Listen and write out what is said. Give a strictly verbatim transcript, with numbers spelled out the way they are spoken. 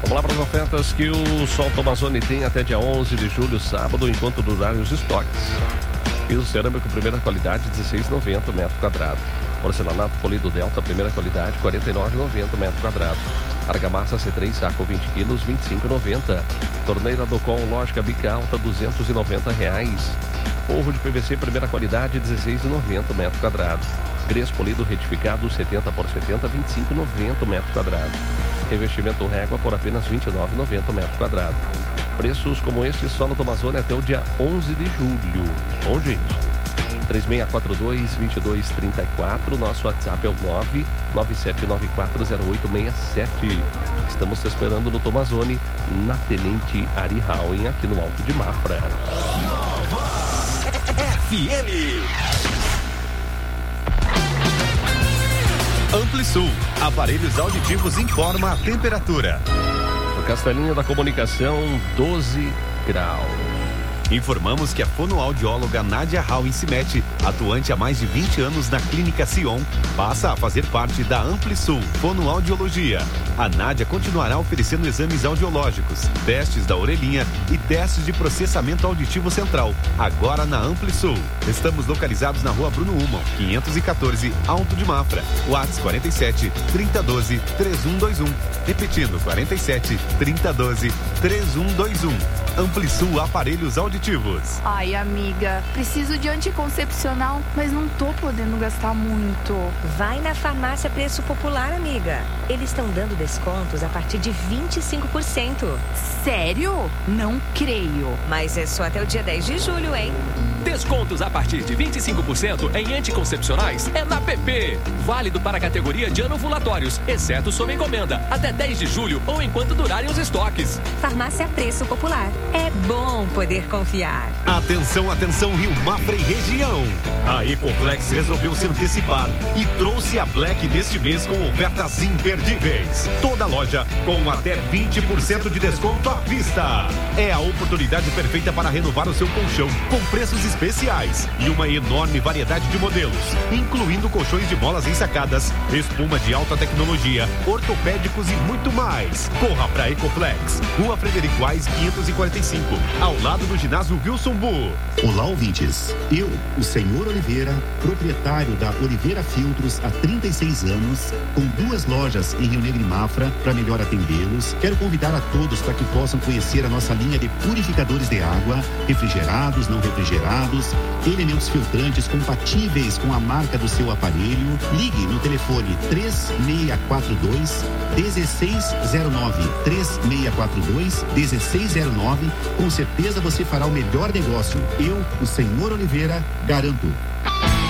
Vamos lá para as ofertas que o Sol Tomazoni tem até dia onze de julho, sábado, enquanto durarem os estoques. Piso cerâmico primeira qualidade, dezesseis reais e noventa centavos metro quadrado. Porcelanato polido Delta primeira qualidade, quarenta e nove reais e noventa centavos metro quadrado. Argamassa C três saco vinte quilos, vinte e cinco reais e noventa centavos. Torneira Docon lógica bica alta, duzentos e noventa reais. Forro de P V C primeira qualidade, dezesseis reais e noventa centavos metro quadrado. Grês polido retificado setenta por setenta, vinte e cinco reais e noventa centavos metro quadrado. Revestimento régua por apenas vinte e nove reais e noventa centavos metro quadrado. Preços como este só no Tomazoni até o dia onze de julho. Bom, gente. três seis quatro dois, dois dois três quatro. Nosso WhatsApp é o nove nove sete nove quatro zero oito seis sete. Estamos te esperando no Tomazoni, na Tenente Ari Howen, aqui no Alto de Mafra. F M Amplisul, aparelhos auditivos informa a temperatura. No Castelinho da Comunicação, doze graus. Informamos que a fonoaudióloga Nádia Howen Cimete, atuante há mais de vinte anos na Clínica Sion, passa a fazer parte da Amplisul Fonoaudiologia. A Nádia continuará oferecendo exames audiológicos, testes da orelhinha e testes de processamento auditivo central, agora na Amplisul. Estamos localizados na rua Bruno Uman, quinhentos e quatorze, Alto de Mafra. WhatsApp quarenta e sete, trinta e dois, três um dois um. Repetindo, quarenta e sete, trinta e dois, três um dois um. Amplisul Aparelhos Auditivos. Ai, amiga, preciso de anticoncepcional, mas não tô podendo gastar muito. Vai na Farmácia Preço Popular, amiga. Eles estão dando descontos a partir de vinte e cinco por cento. Sério? Não creio. Mas é só até o dia dez de julho, hein? Descontos a partir de vinte e cinco por cento em anticoncepcionais é na P P. Válido para a categoria de anovulatórios, exceto sob encomenda, até dez de julho ou enquanto durarem os estoques. Farmácia Preço Popular. É bom poder confiar. Atenção, atenção, Rio Mafra e região. A Ecoplex resolveu se antecipar e trouxe a Black deste mês com ofertas imperdíveis. Toda loja com até vinte por cento de desconto à vista. É a oportunidade perfeita para renovar o seu colchão com preços especiais e uma enorme variedade de modelos, incluindo colchões de molas ensacadas, espuma de alta tecnologia, ortopédicos e muito mais. Corra para Ecoplex, Rua Frederico Ais quinhentos e quarenta e cinco, ao lado do ginásio Wilson Bu. Olá, ouvintes. Eu, o senhor Oliveira, proprietário da Oliveira Filtros há trinta e seis anos, com duas lojas em Rio Negro e Mafra, para melhor atendê-los, quero convidar a todos para que possam conhecer a nossa linha de purificadores de água, refrigerados, não refrigerados, elementos filtrantes compatíveis com a marca do seu aparelho. Ligue no telefone três seis quatro dois, um seis zero nove, três seis quatro dois, um seis zero nove. Com certeza você fará o melhor negócio. Eu, o senhor Oliveira, garanto.